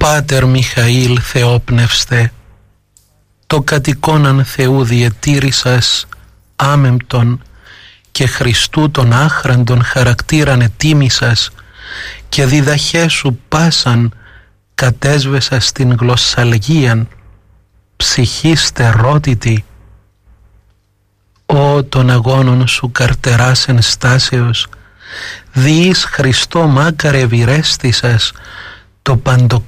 Πάτερ Μιχαήλ Θεόπνευστε, το κατοικώναν Θεού διετήρησας άμεμπτον και Χριστού τον άχραντον χαρακτήραν ετίμησας και διδαχές σου πάσαν κατέσβεσα στην γλωσσαλγίαν ψυχή στερότητη. Ω των αγώνων σου καρτεράς εν στάσεως, διείς Χριστό μάκαρε ευηρέστησας το